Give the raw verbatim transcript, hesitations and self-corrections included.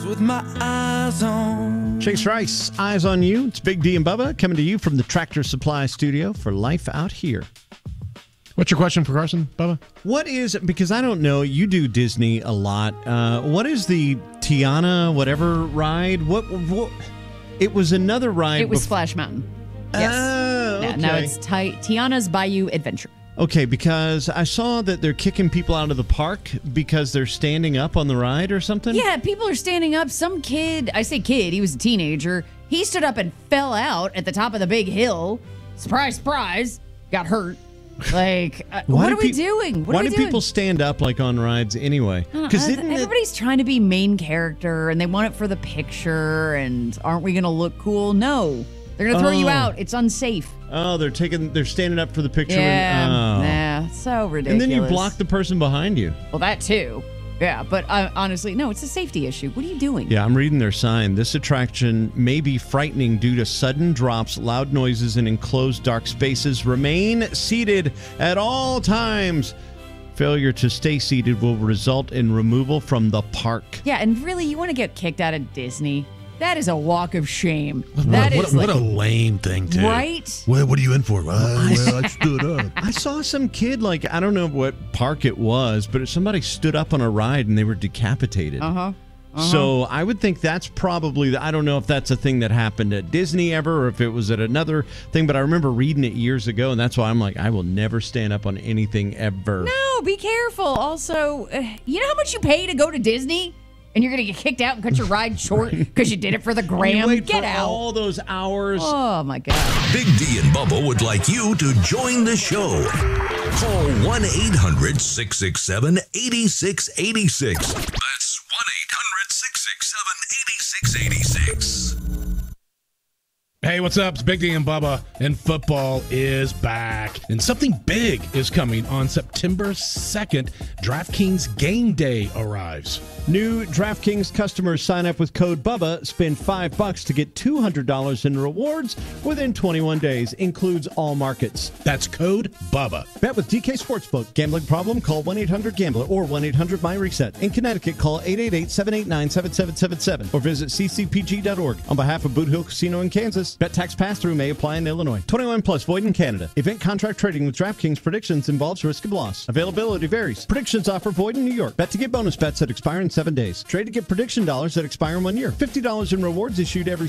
with my eyes on. Chase Rice, Eyes on You. It's Big D and Bubba coming to you from the Tractor Supply Studio for Life Out Here. What's your question for Carson, Bubba? What is, because I don't know, you do Disney a lot. Uh, what is the Tiana whatever ride? What, what? It was another ride. It was bef- Splash Mountain. Yes. Oh, okay. Yeah, now it's Ti- Tiana's Bayou Adventure. Okay, because I saw that they're kicking people out of the park because they're standing up on the ride or something. Yeah, people are standing up. Some kid, I say kid, he was a teenager. He stood up and fell out at the top of the big hill. Surprise, surprise. Got hurt. Like, uh, what do are we pe- doing? What why are we do doing? people stand up like on rides anyway? Because uh, everybody's it- trying to be main character and they want it for the picture. And aren't we going to look cool? No. They're going to throw oh. you out. It's unsafe. Oh, they're taking, they're standing up for the picture. Yeah, and, oh. nah, so ridiculous. And then you block the person behind you. Well, that too. Yeah, but uh, honestly, no, it's a safety issue. What are you doing? Yeah, I'm reading their sign. This attraction may be frightening due to sudden drops, loud noises, and enclosed dark spaces. Remain seated at all times. Failure to stay seated will result in removal from the park. Yeah, and really, you want to get kicked out of Disney? That is a walk of shame. What, that what, is what like, a lame thing, too. Right? Well, what are you in for? Well, well, I stood up. I saw some kid, like, I don't know what park it was, but somebody stood up on a ride and they were decapitated. Uh-huh. Uh-huh. So I would think that's probably, the, I don't know if that's a thing that happened at Disney ever or if it was at another thing, but I remember reading it years ago, and that's why I'm like, I will never stand up on anything ever. No, be careful. Also, uh, you know how much you pay to go to Disney? And you're going to get kicked out and cut your ride short because you did it for the gram? You wait Get for out. all those hours. Oh, my God. Big D and Bubba would like you to join the show. Call one eight hundred six six seven eight six eight six. That's one eight hundred six six seven eight six eight six. Hey, what's up? It's Big D and Bubba, and football is back. And something big is coming on September second. DraftKings Game Day arrives. New DraftKings customers sign up with code BUBBA, spend five bucks to get two hundred dollars in rewards within twenty-one days. Includes all markets. That's code BUBBA. Bet with D K Sportsbook. Gambling problem? Call one eight hundred gambler or one eight hundred my reset. In Connecticut, call eight eight eight, seven eight nine, seven seven seven seven or visit c c p g dot org. On behalf of Boot Hill Casino in Kansas, bet tax pass-through may apply in Illinois. twenty-one plus, void in Canada. Event contract trading with DraftKings predictions involves risk of loss. Availability varies. Predictions offer void in New York. Bet to get bonus bets that expire in seven days. Trade to get prediction dollars that expire in one year. fifty dollars in rewards issued every